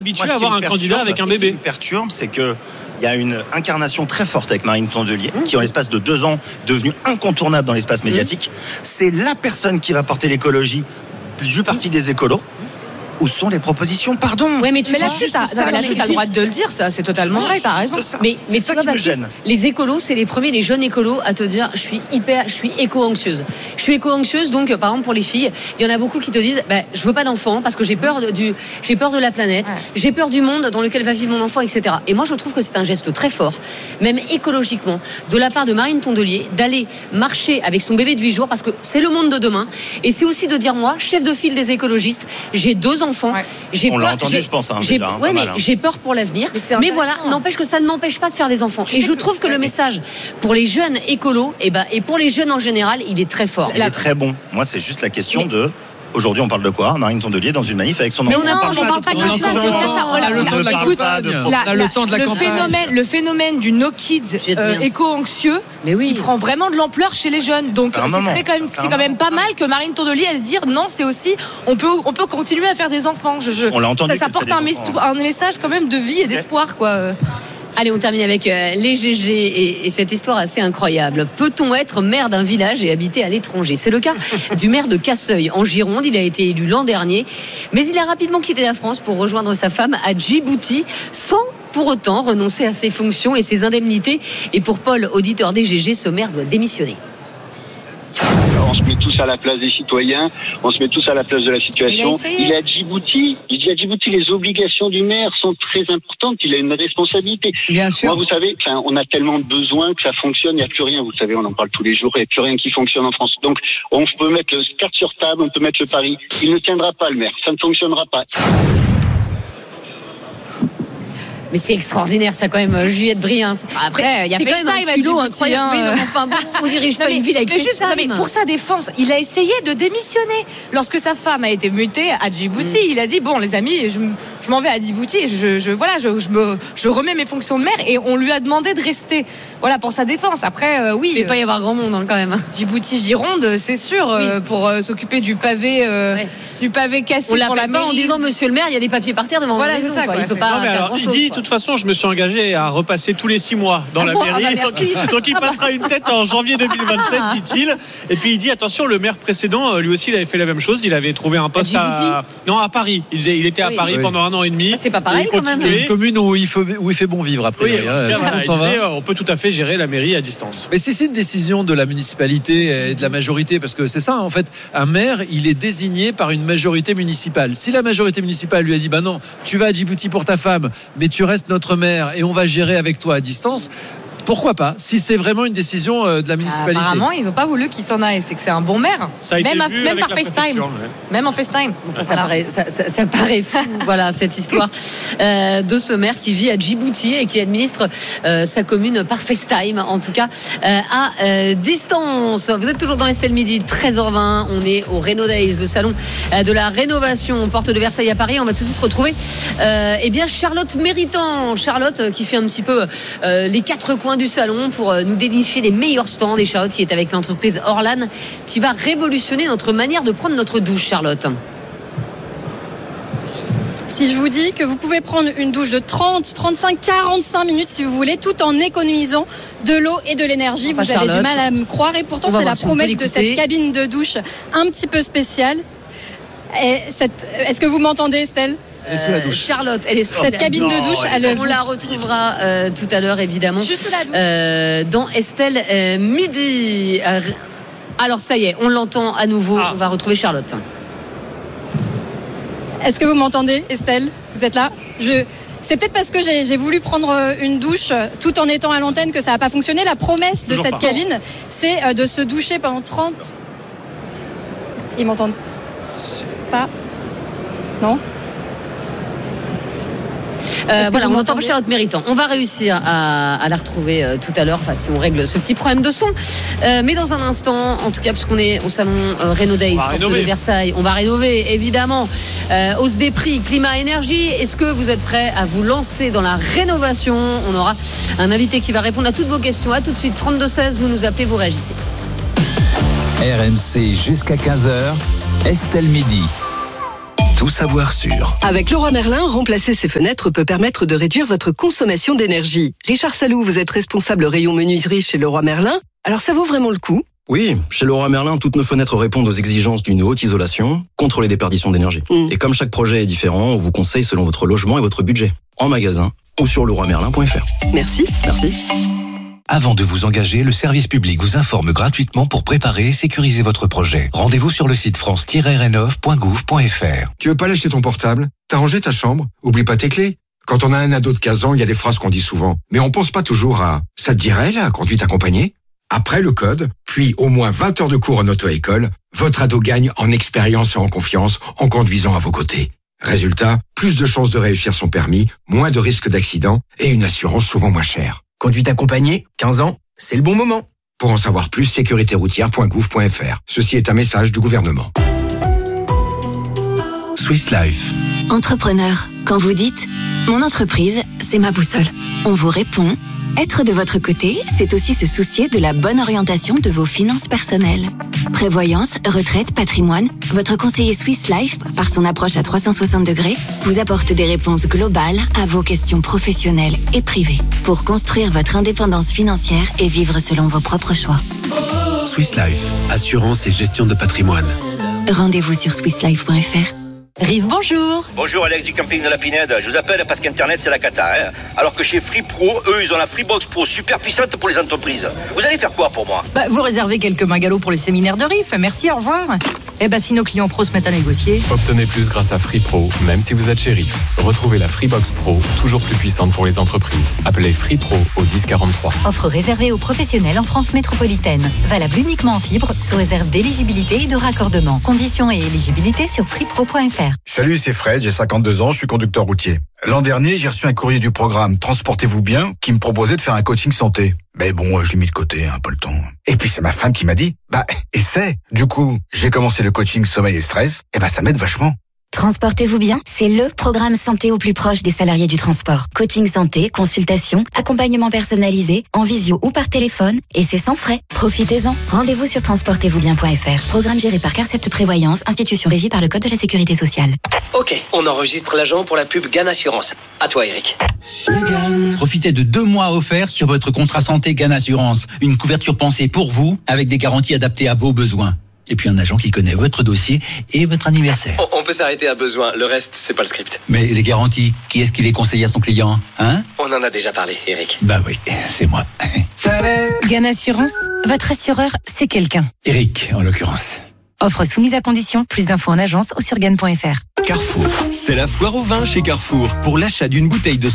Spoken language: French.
habitué à avoir un candidat avec un bébé. Ce qui me perturbe, c'est que il y a une incarnation très forte avec Marine Tondelier, qui en l'espace de 2 ans devenue incontournable dans l'espace médiatique. C'est la personne qui va porter l'écologie du parti des écolos. Où sont les propositions? Pardon. Ouais, mais tu là, t'as le droit de le dire, ça, c'est totalement vrai, t'as raison. Mais ça qui me gêne. Les écolos, c'est les premiers, les jeunes écolos à te dire, je suis éco-anxieuse. Je suis éco-anxieuse, donc, par exemple, pour les filles, il y en a beaucoup qui te disent, je veux pas d'enfant parce que j'ai peur de la planète, j'ai peur du monde dans lequel va vivre mon enfant, etc. Et moi, je trouve que c'est un geste très fort, même écologiquement, de la part de Marine Tondelier, d'aller marcher avec son bébé de 8 jours parce que c'est le monde de demain. Et c'est aussi de dire, moi, chef de file des écologistes, j'ai 2 enfants. On l'a entendu, je pense. J'ai peur pour l'avenir. Mais voilà, n'empêche que ça ne m'empêche pas de faire des enfants. Et je trouve que le message pour les jeunes écolos et pour les jeunes en général, il est très fort. Il est très bon. Moi, c'est juste la question de. Aujourd'hui, on parle de quoi? Marine Tondelier dans une manif avec son enfant. Mais on parle pas de ça. On a le temps de la campagne. On a le temps de la campagne. Le phénomène du no kids éco-anxieux, il prend vraiment de l'ampleur chez les jeunes. Donc c'est quand même pas mal que Marine Tondelier elle se dise non, c'est aussi on peut continuer à faire des enfants. On l'a entendu. Ça porte un message quand même de vie et d'espoir, quoi. Allez, on termine avec les GG et cette histoire assez incroyable. Peut-on être maire d'un village et habiter à l'étranger? C'est le cas du maire de Casseuil en Gironde. Il a été élu l'an dernier, mais il a rapidement quitté la France pour rejoindre sa femme à Djibouti sans pour autant renoncer à ses fonctions et ses indemnités. Et pour Paul, auditeur des GG, ce maire doit démissionner. On se met tous à la place des citoyens, on se met tous à la place de la situation. Il est à Djibouti. Il dit à Djibouti, les obligations du maire sont très importantes. Il a une responsabilité. Bien sûr. Moi, vous savez, on a tellement de besoins que ça fonctionne. Il n'y a plus rien. Vous savez, on en parle tous les jours. Il n'y a plus rien qui fonctionne en France. Donc, on peut mettre le carte sur table, on peut mettre le pari. Il ne tiendra pas, le maire. Ça ne fonctionnera pas. Mais c'est extraordinaire, ça, quand même, Juliette Briens. Après, il y a FaceTime à Djibouti. Enfin, on dirige pas une ville avec FaceTime. Pour sa défense, il a essayé de démissionner. Lorsque sa femme a été mutée à Djibouti, il a dit, bon, les amis, je m'en vais à Djibouti, je remets mes fonctions de maire, et on lui a demandé de rester. Voilà, pour sa défense. Après, oui. Il ne va pas y avoir grand monde, quand même. Djibouti, Gironde, c'est sûr, pour s'occuper du pavé cassé pour la mairie. En disant, monsieur le maire, il y a des papiers par terre devant la maison. Il peut pas faire grand-chose. De toute façon, je me suis engagé à repasser tous les 6 mois dans la mairie. Donc il passera une tête en janvier 2027, dit-il. Et puis il dit, attention, le maire précédent, lui aussi, il avait fait la même chose. Il avait trouvé un poste à Paris. Il était à Paris pendant 1 an et demi. C'est pas pareil quand même. C'est une commune où il fait bon vivre après. On peut tout à fait gérer la mairie à distance. Mais c'est une décision de la municipalité et de la majorité, parce que c'est ça, en fait. Un maire, il est désigné par une majorité municipale. Si la majorité municipale lui a dit, non, tu vas à Djibouti pour ta femme, mais tu restes notre maire et on va gérer avec toi à distance, pourquoi pas, si c'est vraiment une décision de la municipalité. Apparemment, ils n'ont pas voulu qu'il s'en aille. C'est que c'est un bon maire. Même par FaceTime. Même en FaceTime. Ça paraît fou, voilà, cette histoire de ce maire qui vit à Djibouti et qui administre sa commune par FaceTime, en tout cas à distance. Vous êtes toujours dans Estelle Midi, 13h20. On est au Reno Days, le salon de la rénovation, porte de Versailles à Paris. On va tout de suite retrouver Charlotte Méritant. Charlotte qui fait un petit peu les 4 coins du salon pour nous dénicher les meilleurs stands. Et Charlotte qui est avec l'entreprise Orlan qui va révolutionner notre manière de prendre notre douche. Charlotte, si je vous dis que vous pouvez prendre une douche de 30, 35, 45 minutes si vous voulez, tout en économisant de l'eau et de l'énergie, vous avez du mal à me croire, et pourtant c'est la promesse de cette cabine de douche un petit peu spéciale. Est-ce que vous m'entendez, Estelle? Charlotte, elle est sous cette cabine de douche. On la retrouvera tout à l'heure, évidemment. Je suis sous la douche. Dans Estelle Midi. Alors ça y est, on l'entend à nouveau. On va retrouver Charlotte. Est-ce que vous m'entendez, Estelle? Vous êtes là? C'est peut-être parce que j'ai voulu prendre une douche tout en étant à l'antenne que ça n'a pas fonctionné. La promesse de cette cabine, c'est de se doucher pendant 30. Ils m'entendent pas? Non? Voilà, on entend Charlotte Méritant. On va réussir à la retrouver tout à l'heure, si on règle ce petit problème de son. Mais dans un instant, en tout cas, puisqu'on est au salon Reno Days, porte de Versailles, on va rénover, évidemment. Hausse des prix, climat, énergie. Est-ce que vous êtes prêts à vous lancer dans la rénovation? On aura un invité qui va répondre à toutes vos questions. À tout de suite, 32-16, vous nous appelez, vous réagissez. RMC jusqu'à 15h, Estelle Midi. tout savoir sur. Avec Leroy Merlin, remplacer ses fenêtres peut permettre de réduire votre consommation d'énergie. Richard Salou, vous êtes responsable rayon menuiserie chez Leroy Merlin. Alors ça vaut vraiment le coup? Oui, chez Leroy Merlin, toutes nos fenêtres répondent aux exigences d'une haute isolation, contre les déperditions d'énergie. Et comme chaque projet est différent, on vous conseille selon votre logement et votre budget. En magasin ou sur leroymerlin.fr. Merci. Merci. Avant de vous engager, le service public vous informe gratuitement pour préparer et sécuriser votre projet. Rendez-vous sur le site france-rénov.gouv.fr. Tu veux pas lâcher ton portable? T'as rangé ta chambre? Oublie pas tes clés. Quand on a un ado de 15 ans, il y a des phrases qu'on dit souvent. Mais on pense pas toujours à « ça te dirait, la conduite accompagnée ?» Après le code, puis au moins 20 heures de cours en auto-école, votre ado gagne en expérience et en confiance en conduisant à vos côtés. Résultat, plus de chances de réussir son permis, moins de risques d'accident et une assurance souvent moins chère. Conduite accompagnée, 15 ans, c'est le bon moment. Pour en savoir plus, sécuritéroutière.gouv.fr. Ceci est un message du gouvernement. Swiss Life. Entrepreneur, quand vous dites « Mon entreprise, c'est ma boussole », on vous répond « Être de votre côté, c'est aussi se soucier de la bonne orientation de vos finances personnelles. » Prévoyance, retraite, patrimoine, votre conseiller Swiss Life, par son approche à 360 degrés, vous apporte des réponses globales à vos questions professionnelles et privées pour construire votre indépendance financière et vivre selon vos propres choix. Swiss Life, assurance et gestion de patrimoine. Rendez-vous sur swisslife.fr. Rive, bonjour. Bonjour, Alex du camping de la Pinède. Je vous appelle parce qu'Internet, c'est la cata. Alors que chez Free Pro, eux, ils ont la Freebox Pro super puissante pour les entreprises. Vous allez faire quoi pour moi? Vous réservez quelques magalos pour le séminaire de Rive. Merci, au revoir. Si nos clients pros se mettent à négocier. Obtenez plus grâce à Free Pro, même si vous êtes chez Rive. Retrouvez la Freebox Pro, toujours plus puissante pour les entreprises. Appelez Free Pro au 1043. Offre réservée aux professionnels en France métropolitaine. Valable uniquement en fibre, sous réserve d'éligibilité et de raccordement. Conditions et éligibilité sur freepro.fr. Salut, c'est Fred, j'ai 52 ans, je suis conducteur routier. L'an dernier, j'ai reçu un courrier du programme Transportez-vous bien qui me proposait de faire un coaching santé. Mais bon, je l'ai mis de côté, pas le temps. Et puis c'est ma femme qui m'a dit, essaie. Du coup, j'ai commencé le coaching sommeil et stress, ça m'aide vachement. Transportez-vous bien, c'est le programme santé au plus proche des salariés du transport. Coaching santé, consultation, accompagnement personnalisé, en visio ou par téléphone, et c'est sans frais. Profitez-en. Rendez-vous sur transportez-vous-bien.fr. Programme géré par Carcept Prévoyance, institution régie par le Code de la Sécurité sociale. Ok, on enregistre l'agent pour la pub GAN Assurance. À toi, Eric. Profitez de 2 mois offerts sur votre contrat santé GAN Assurance. Une couverture pensée pour vous, avec des garanties adaptées à vos besoins. Et puis un agent qui connaît votre dossier et votre anniversaire. On peut s'arrêter à besoin, le reste, c'est pas le script. Mais les garanties, qui est-ce qui les conseille à son client, hein? On en a déjà parlé, Eric. Oui, c'est moi. GAN Assurance, votre assureur, c'est quelqu'un. Eric, en l'occurrence. Offre soumise à condition, plus d'infos en agence ou sur GAN.fr. Carrefour. C'est la foire au vin chez Carrefour. Pour l'achat d'une bouteille de